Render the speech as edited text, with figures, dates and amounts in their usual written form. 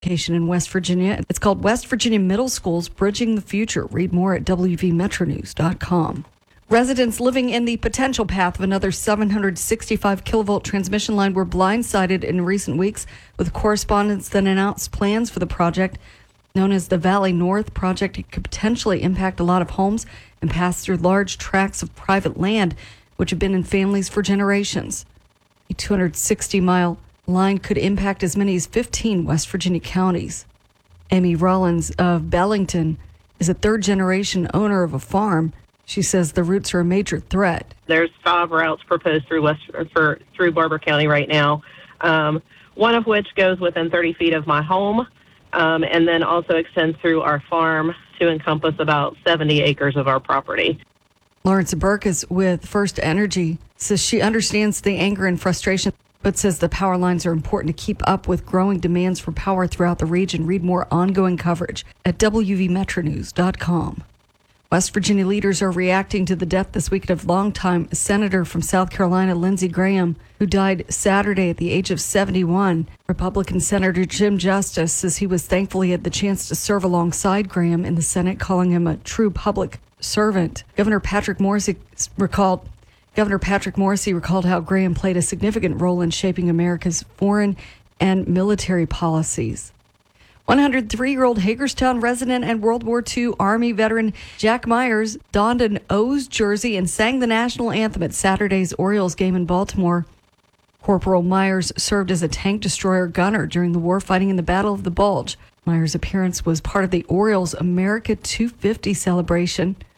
location in West Virginia. It's called West Virginia Middle Schools Bridging the Future. Read more at wvmetronews.com. Residents living in the potential path of another 765 kilovolt transmission line were blindsided in recent weeks with correspondence that announced plans for the project known as the Valley North project. It could potentially impact a lot of homes and pass through large tracts of private land, which have been in families for generations. A 260-mile line could impact as many as 15 West Virginia counties. Amy Rollins of Bellington is a third-generation owner of a farm. She says the routes are a major threat. There's 5 routes proposed through Barber County right now, one of which goes within 30 feet of my home, and then also extends through our farm to encompass about 70 acres of our property. Lawrence Burkus with First Energy says she understands the anger and frustration, but says the power lines are important to keep up with growing demands for power throughout the region. Read more ongoing coverage at wvmetronews.com. West Virginia leaders are reacting to the death this week of longtime Senator from South Carolina, Lindsey Graham, who died Saturday at the age of 71. Republican Senator Jim Justice says he was thankful he had the chance to serve alongside Graham in the Senate, calling him a true public servant. Governor Patrick Morrisey recalled how Graham played a significant role in shaping America's foreign and military policies. 103-year-old Hagerstown resident and World War II Army veteran Jack Myers donned an O's jersey and sang the national anthem at Saturday's Orioles game in Baltimore. Corporal Myers served as a tank destroyer gunner during the war fighting in the Battle of the Bulge. Myers' appearance was part of the Orioles' America 250 celebration.